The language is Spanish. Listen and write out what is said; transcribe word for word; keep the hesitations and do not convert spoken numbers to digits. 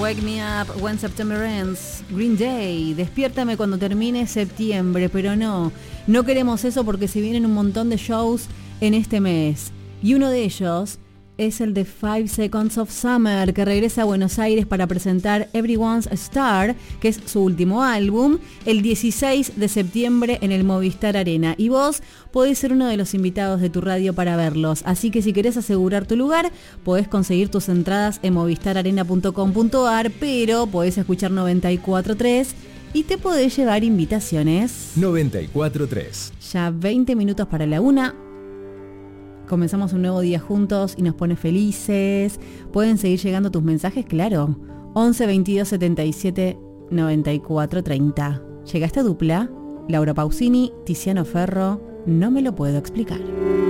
Wake Me Up When September Ends, Green Day, despiértame cuando termine septiembre, pero no, no queremos eso porque se vienen un montón de shows en este mes. Y uno de ellos es el de Five Seconds of Summer, que regresa a Buenos Aires para presentar Everyone's a Star, que es su último álbum, el dieciséis de septiembre en el Movistar Arena. Y vos podés ser uno de los invitados de tu radio para verlos. Así que si querés asegurar tu lugar, podés conseguir tus entradas en movistar arena punto com punto ar, pero podés escuchar noventa y cuatro tres y te podés llevar invitaciones. noventa y cuatro tres. Ya veinte minutos para la una. Comenzamos un nuevo día juntos y nos pone felices. Pueden seguir llegando tus mensajes, claro. once veintidós setenta y siete noventa y cuatro treinta. Llega esta dupla, Laura Pausini, Tiziano Ferro, no me lo puedo explicar.